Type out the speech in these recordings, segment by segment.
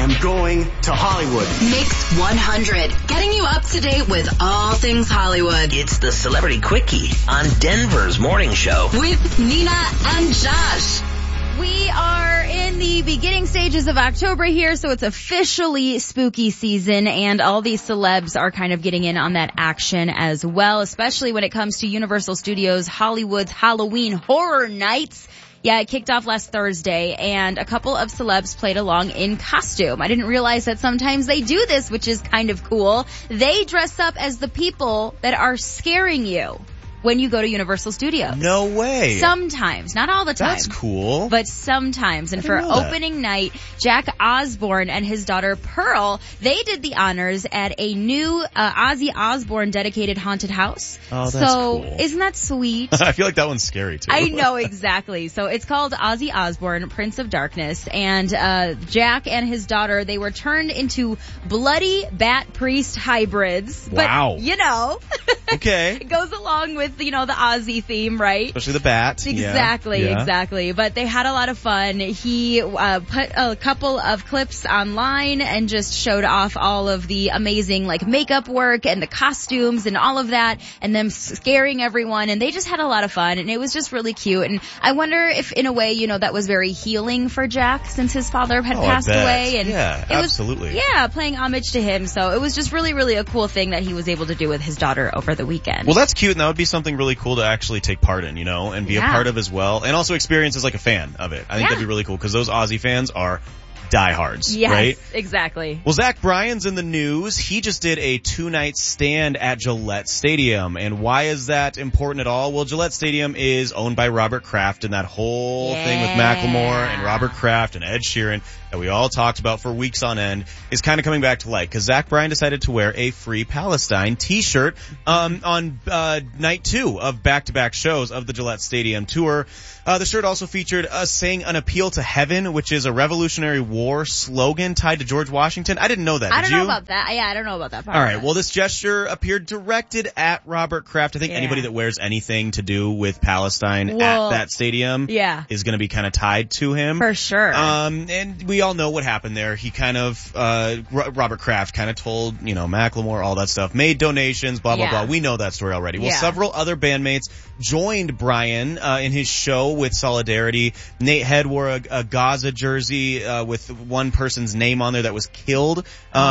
I'm going to Hollywood. Mix 100, getting you up to date with all things Hollywood. It's the Celebrity Quickie on Denver's Morning Show. With Nina and Josh. We are in the beginning stages of October here, so it's officially spooky season, and all these celebs are kind of getting in on that action as well, especially when it comes to Universal Studios Hollywood's Halloween Horror Nights. Yeah, it kicked off last Thursday, and a couple of celebs played along in costume. I didn't realize that sometimes they do this, which is kind of cool. They dress up as the people that are scaring you when you go to Universal Studios. No way. Sometimes. Not all the time. That's cool. But sometimes. And for opening night, Jack Osbourne and his daughter Pearl, they did the honors at a new Ozzy Osbourne dedicated haunted house. Oh, that's cool. Isn't that sweet? I feel like that one's scary too. I know, exactly. So it's called Ozzy Osbourne, Prince of Darkness. And Jack and his daughter, they were turned into bloody bat priest hybrids. Wow. But, you know. Okay. It goes along with, the Ozzy theme, right? Especially the bat. Exactly, Yeah. exactly. But they had a lot of fun. He put a couple of clips online and just showed off all of the amazing makeup work and the costumes and all of that, and them scaring everyone. And they just had a lot of fun, and it was just really cute. And I wonder if, in a way, that was very healing for Jack since his father had passed away. And yeah, it absolutely. was, paying homage to him. So it was just really, really a cool thing that he was able to do with his daughter over the weekend. Well, that's cute, and that would be something really cool to actually take part in, and be a part of as well, and also experience as a fan of it. I think that'd be really cool, because those Ozzy fans are diehards, right? Yes, exactly. Well, Zach Bryan's in the news. He just did a 2-night stand at Gillette Stadium. And why is that important at all? Well, Gillette Stadium is owned by Robert Kraft, and that whole thing with Macklemore and Robert Kraft and Ed Sheeran that we all talked about for weeks on end is kind of coming back to light, because Zach Bryan decided to wear a Free Palestine t-shirt on night 2 of back-to-back shows of the Gillette Stadium tour. The shirt also featured us saying an appeal to heaven, which is a Revolutionary War slogan tied to George Washington. I didn't know that. I don't know about that. Yeah, I don't know about that part. All right. Well, this gesture appeared directed at Robert Kraft. I think anybody that wears anything to do with Palestine at that stadium is going to be kind of tied to him. For sure. And we all know what happened there. He kind of, Robert Kraft kind of told, Macklemore, all that stuff, made donations, blah, blah, blah. We know that story already. Well, several other bandmates joined Bryan in his show with solidarity. Nate Head wore a Gaza jersey with one person's name on there that was killed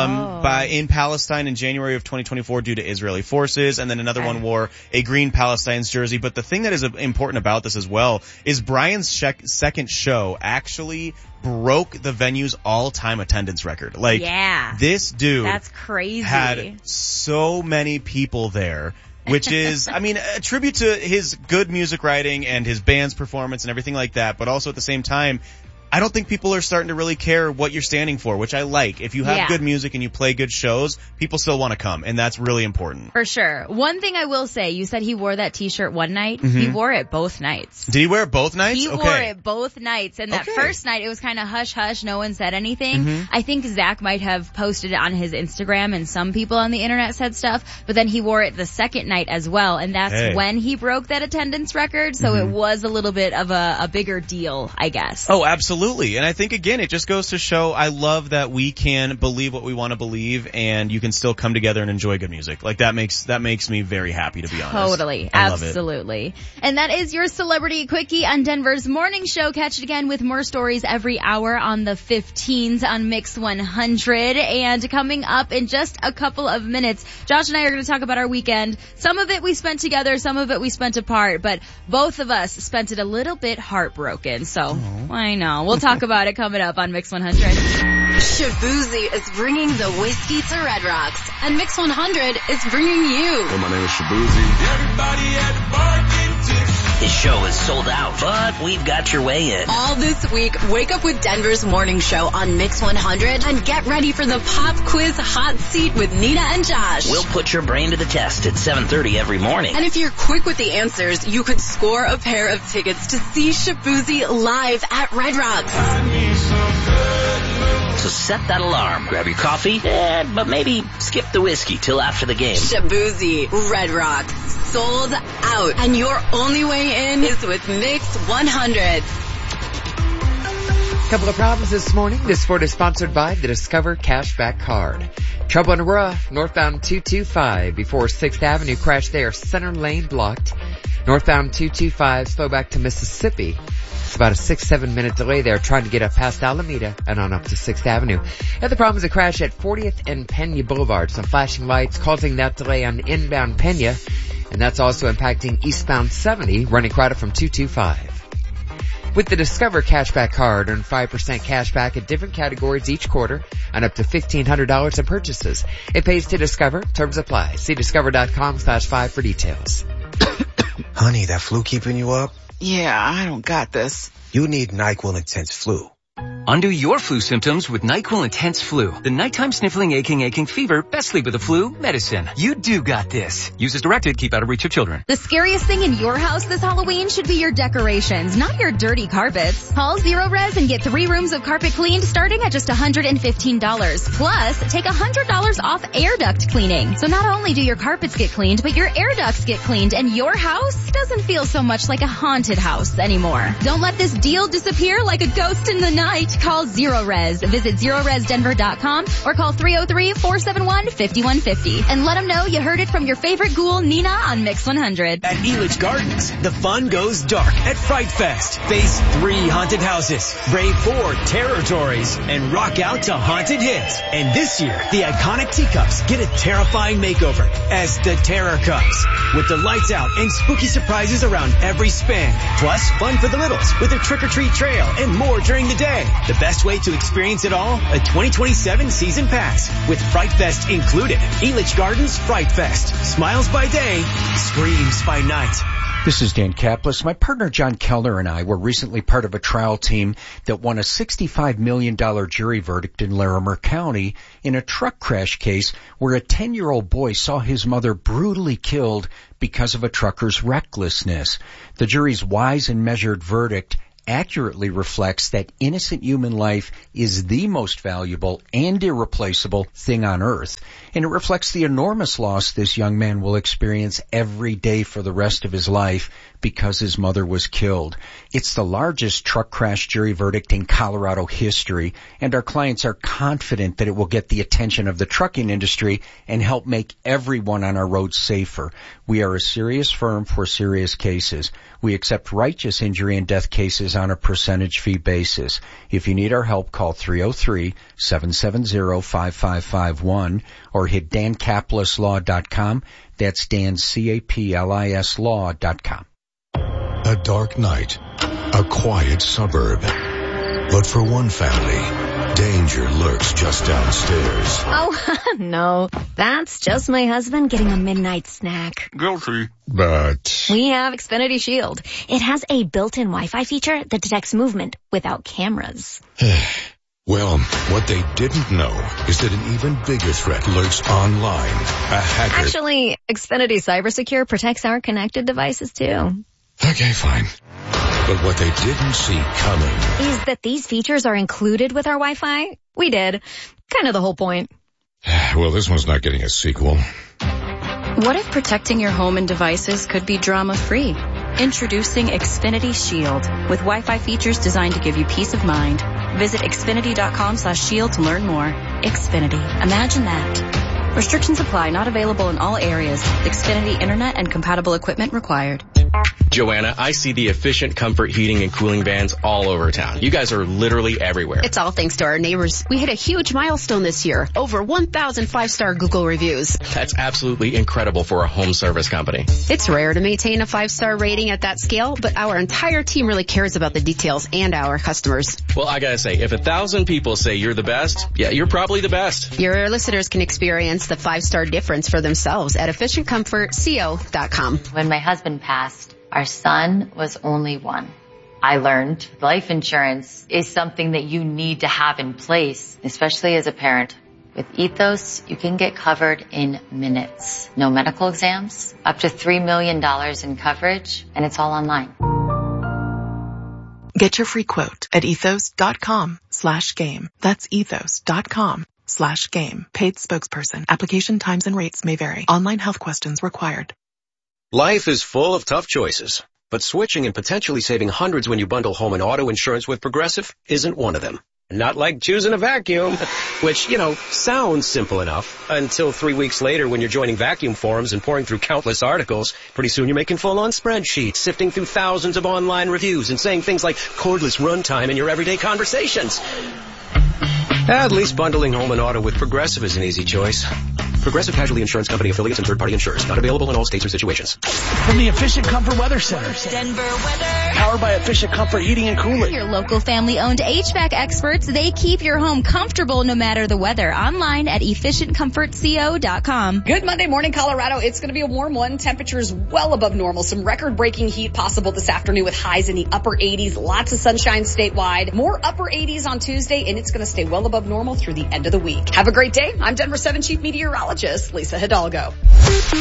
in Palestine in January of 2024 due to Israeli forces, and then another one wore a Green Palestine's jersey. But the thing that is important about this as well is Bryan's second show actually broke the venue's all-time attendance record. This dude that's crazy. Had so many people there, which is, a tribute to his good music writing and his band's performance and everything like that, but also at the same time, I don't think people are starting to really care what you're standing for, which I like. If you have good music and you play good shows, people still want to come, and that's really important. For sure. One thing I will say, you said he wore that t-shirt one night. Mm-hmm. He wore it both nights. Did he wear it both nights? He wore it both nights, and that first night it was kind of hush-hush, no one said anything. Mm-hmm. I think Zach might have posted it on his Instagram, and some people on the internet said stuff, but then he wore it the second night as well, and that's when he broke that attendance record, so it was a little bit of a bigger deal, I guess. Oh, absolutely. And I think, again, it just goes to show I love that we can believe what we want to believe, and you can still come together and enjoy good music. That makes me very happy, to be honest. Totally. Absolutely. And that is your Celebrity Quickie on Denver's Morning Show. Catch it again with more stories every hour on the 15s on Mix 100. And coming up in just a couple of minutes, Josh and I are going to talk about our weekend. Some of it we spent together, some of it we spent apart, but both of us spent it a little bit heartbroken. So, I know. We'll talk about it coming up on Mix 100. Shaboozey is bringing the whiskey to Red Rocks, and Mix 100 is bringing you. Well, my name is Shaboozey. Everybody at the bar getting tipsy. This show is sold out, but we've got your way in. All this week, wake up with Denver's Morning Show on Mix 100 and get ready for the pop quiz hot seat with Nina and Josh. We'll put your brain to the test at 7:30 every morning. And if you're quick with the answers, you could score a pair of tickets to see Shaboozey live at Red Rocks. So set that alarm, grab your coffee, but maybe skip the whiskey till after the game. Shaboozey, Red Rocks, sold out. And your only way in is with Mix 100. Couple of problems this morning. This Ford is sponsored by the Discover Cashback Card. Trouble in Aurora, northbound 225 before 6th Avenue. Crash there, center lane blocked. Northbound 225, slow back to Mississippi. It's about a 6-7 minute delay there trying to get up past Alameda and on up to 6th Avenue. The other problem is a crash at 40th and Pena Boulevard. Some flashing lights causing that delay on inbound Pena, and that's also impacting eastbound 70 running right up from 225. With the Discover Cashback Card, earn 5% cash back at different categories each quarter and up to $1,500 in purchases. It pays to Discover. Terms apply. See discover.com/5 for details. Honey, that flu keeping you up? Yeah, I don't got this. You need NyQuil Intense Flu. Undo your flu symptoms with NyQuil Intense Flu. The nighttime sniffling, aching fever, best sleep with a flu medicine. You do got this. Use as directed. Keep out of reach of children. The scariest thing in your house this Halloween should be your decorations, not your dirty carpets. Call Zero Res and get 3 rooms of carpet cleaned starting at just $115. Plus, take $100 off air duct cleaning. So not only do your carpets get cleaned, but your air ducts get cleaned, and your house doesn't feel so much like a haunted house anymore. Don't let this deal disappear like a ghost in the night. Call Zero Res. Visit ZeroResDenver.com or call 303-471-5150 and let them know you heard it from your favorite ghoul, Nina, on Mix 100. At Elitch Gardens, the fun goes dark at Fright Fest. Face 3 haunted houses, brave 4 territories, and rock out to haunted hits. And this year, the iconic teacups get a terrifying makeover as the terror comes. With the lights out and spooky surprises around every spin. Plus, fun for the littles with a trick-or-treat trail and more during the day. The best way to experience it all, a 2027 season pass with Fright Fest included. Elitch Gardens Fright Fest. Smiles by day, screams by night. This is Dan Kaplis. My partner John Kellner and I were recently part of a trial team that won a $65 million jury verdict in Larimer County in a truck crash case where a 10-year-old boy saw his mother brutally killed because of a trucker's recklessness. The jury's wise and measured verdict accurately reflects that innocent human life is the most valuable and irreplaceable thing on earth. And it reflects the enormous loss this young man will experience every day for the rest of his life because his mother was killed. It's the largest truck crash jury verdict in Colorado history, and our clients are confident that it will get the attention of the trucking industry and help make everyone on our roads safer. We are a serious firm for serious cases. We accept righteous injury and death cases on a percentage fee basis. If you need our help, call 303-770-5551 or hit dancaplisLaw.com. That's Dan, C-A-P-L-I-S Law.com. A dark night, a quiet suburb. But for one family, danger lurks just downstairs. Oh, no. That's just my husband getting a midnight snack. Guilty. But we have Xfinity Shield. It has a built-in Wi-Fi feature that detects movement without cameras. Well, what they didn't know is that an even bigger threat lurks online. A hacker. Actually, Xfinity CyberSecure protects our connected devices too. Okay, fine. But what they didn't see coming is that these features are included with our Wi-Fi. We did. Kind of the whole point. Well, this one's not getting a sequel. What if protecting your home and devices could be drama-free? Introducing Xfinity Shield with Wi-Fi features designed to give you peace of mind. Visit Xfinity.com/shield to learn more. Xfinity. Imagine that. Restrictions apply. Not available in all areas. Xfinity Internet and compatible equipment required. Joanna, I see the efficient comfort heating and cooling vans all over town. You guys are literally everywhere. It's all thanks to our neighbors. We hit a huge milestone this year. Over 1,000 5-star Google reviews. That's absolutely incredible for a home service company. It's rare to maintain a 5-star rating at that scale, but our entire team really cares about the details and our customers. Well, I gotta say, if 1,000 people say you're the best, yeah, you're probably the best. Your listeners can experience the 5-star difference for themselves at efficientcomfortco.com. When my husband passed, our son was only 1. I learned life insurance is something that you need to have in place, especially as a parent. With Ethos, you can get covered in minutes. No medical exams, up to $3 million in coverage, and it's all online. Get your free quote at ethos.com/game. That's ethos.com/game. Paid spokesperson. Application times and rates may vary. Online health questions required. Life is full of tough choices. But switching and potentially saving hundreds when you bundle home and auto insurance with Progressive isn't one of them. Not like choosing a vacuum, which, sounds simple enough until 3 weeks later when you're joining vacuum forums and pouring through countless articles. Pretty soon you're making full-on spreadsheets, sifting through thousands of online reviews and saying things like cordless runtime in your everyday conversations. At least bundling home and auto with Progressive is an easy choice. Progressive Casualty Insurance Company affiliates and third-party insurers. Not available in all states or situations. From the Efficient Comfort Weather Center. Denver weather. Powered by Efficient Comfort Heating and Cooling. Your local family-owned HVAC experts, they keep your home comfortable no matter the weather. Online at efficientcomfortco.com. Good Monday morning, Colorado. It's going to be a warm one. Temperatures well above normal. Some record-breaking heat possible this afternoon with highs in the upper 80s. Lots of sunshine statewide. More upper 80s on Tuesday, and it's going to stay well above normal through the end of the week. Have a great day. I'm Denver 7 Chief Meteorologist Lisa Hidalgo.